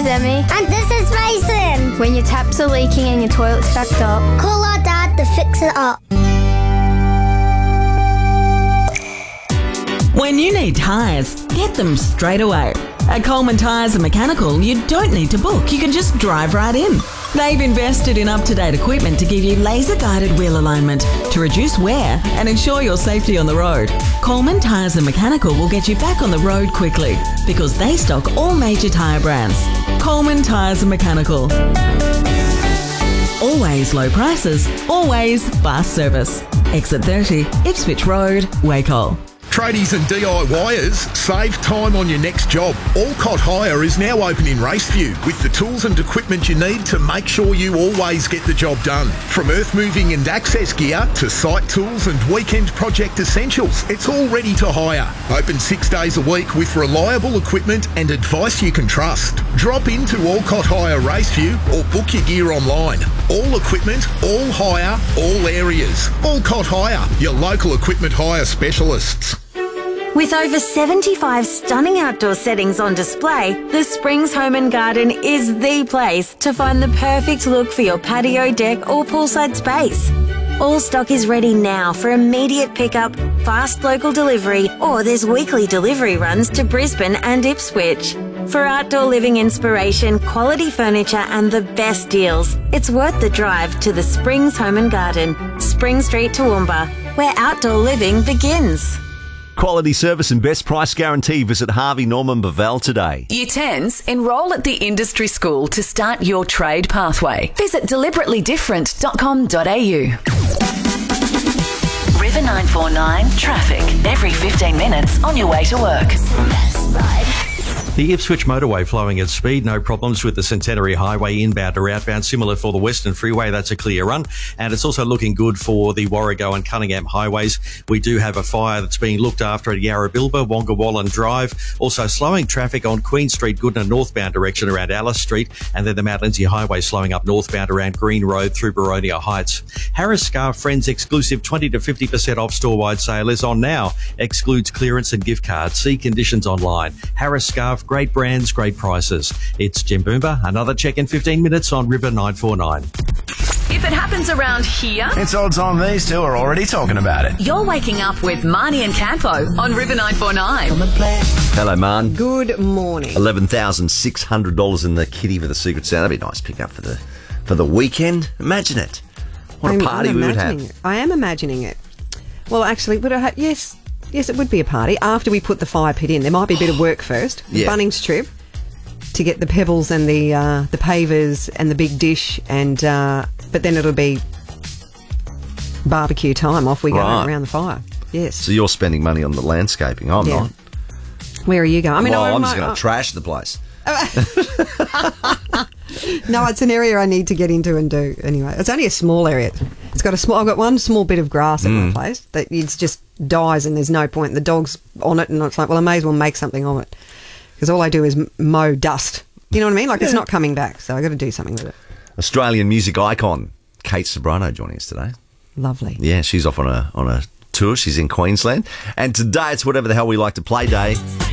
is Emmy. And this is Mason. When your taps are leaking and your toilet's backed up, Call our dad to fix it up. When you need tyres, get them straight away. At Coleman Tyres and Mechanical, you don't need to book. You can just drive right in. They've invested in up-to-date equipment to give you laser-guided wheel alignment to reduce wear and ensure your safety on the road. Coleman Tyres and Mechanical will get you back on the road quickly because they stock all major tyre brands. Coleman Tyres and Mechanical. Always low prices, always fast service. Exit 30, Ipswich Road, Wacol. Tradies and DIYers, save time on your next job. Alcott Hire is now open in Raceview with the tools and equipment you need to make sure you always get the job done. From earth moving and access gear to site tools and weekend project essentials, it's all ready to hire. Open 6 days a week with reliable equipment and advice you can trust. Drop into Alcott Hire Raceview or book your gear online. All equipment, all hire, all areas. Alcott Hire, your local equipment hire specialists. With over 75 stunning outdoor settings on display, the Springs Home and Garden is the place to find the perfect look for your patio, deck or poolside space. All stock is ready now for immediate pickup, fast local delivery, or there's weekly delivery runs to Brisbane and Ipswich. For outdoor living inspiration, quality furniture and the best deals, it's worth the drive to the Springs Home and Garden, Spring Street, Toowoomba, where outdoor living begins. Quality service and best price guarantee. Visit Harvey Norman Bavel today. Year 10s, enrol at the Industry School to start your trade pathway. Visit deliberately-different.com.au. River 949 traffic. Every 15 minutes on your way to work. The Ipswich motorway flowing at speed, no problems with the Centenary Highway inbound or outbound, similar for the Western Freeway, that's a clear run. And it's also looking good for the Warrego and Cunningham highways. We do have a fire that's being looked after at Yarrabilba, Wongawallan Drive. Also slowing traffic on Queen Street, Goodna northbound direction around Alice Street. And then the Mount Lindsay Highway slowing up northbound around Green Road through Baronia Heights. Harris Scarf Friends exclusive 20 to 50% off store-wide sale is on now. Excludes clearance and gift cards. See conditions online. Harris Scarf, great brands, great prices. It's Jim Boomba. Another check in 15 minutes on River 949. If it happens around here, it's odds on these two are already talking about it. You're waking up with Marnie and Campo on River 949. Hello, Man. Good morning. $11,600 in the kitty for the Secret Santa. That'd be a nice pickup for the weekend. Imagine it. What a party we would have. I am imagining it. Well, actually, would I have... Yes, it would be a party after we put the fire pit in. There might be a bit of work first. The Bunnings trip to get the pebbles and the pavers and the big dish, and but then it'll be barbecue time. Off we go around the fire. Yes. So you're spending money on the landscaping. I'm not. Where are you going? I mean, I'm just going to trash the place. No, it's an area I need to get into and do anyway. It's only a small area. It's got I've got one small bit of grass at my place that it's just dies and there's no point. The dog's on it and it's like, well, I may as well make something of it because all I do is mow dust. You know what I mean? Like it's not coming back, so I got to do something with it. Australian music icon Kate Sobrano joining us today. Lovely. Yeah, she's off on a tour. She's in Queensland, and today it's whatever the hell we like to play day.